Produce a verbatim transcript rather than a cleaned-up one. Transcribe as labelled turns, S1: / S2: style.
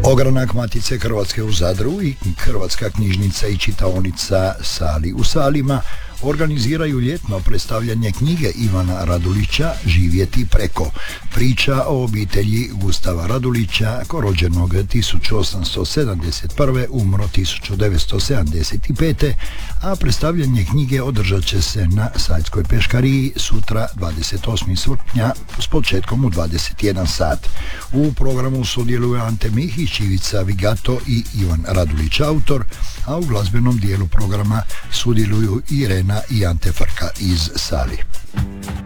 S1: Ogranak Matice Hrvatske u Zadru i Hrvatska knjižnica i čitaonica Sali u Salima organiziraju ljetno predstavljanje knjige Ivana Radulića Živjeti preko. Priča o obitelji Gustava Radulića, rođenog tisuću osamsto sedamdeset prve. umro tisuću devetsto sedamdeset pete. a predstavljanje knjige održat će se na Sajtskoj peškariji sutra dvadeset osmog srpnja s početkom u dvadeset jedan sat. U programu sudjeluju Ante Mihić, Ivica Vigato i Ivan Radulić autor, a u glazbenom dijelu programa sudjeluju Irena i Ante Frka iz Sali.